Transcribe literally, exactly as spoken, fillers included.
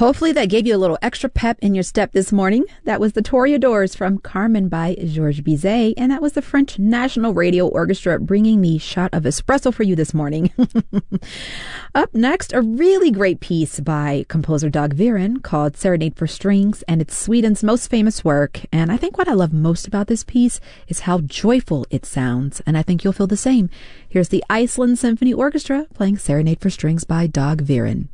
Hopefully that gave you a little extra pep in your step this morning. That was the Toreadors from Carmen by Georges Bizet, and that was the French National Radio Orchestra bringing the shot of espresso for you this morning. Up next, a really great piece by composer Dag Viren called Serenade for Strings, and it's Sweden's most famous work. And I think what I love most about this piece is how joyful it sounds, and I think you'll feel the same. Here's the Iceland Symphony Orchestra playing Serenade for Strings by Dag Viren.